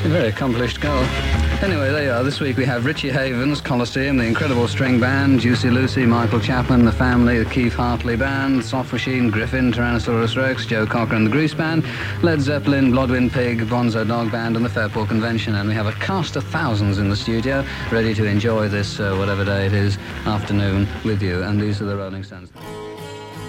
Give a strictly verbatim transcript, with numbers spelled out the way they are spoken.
A very accomplished girl. Anyway, there you are. This week we have Richie Havens, Colosseum, the Incredible String Band, Juicy Lucy, Michael Chapman, The Family, the Keith Hartley Band, Soft Machine, Griffin, Tyrannosaurus Rex, Joe Cocker and the Grease Band, Led Zeppelin, Blodwyn Pig, Bonzo Dog Band and the Fairport Convention. And we have a cast of thousands in the studio ready to enjoy this, uh, whatever day it is, afternoon with you. And these are the Rolling Stones.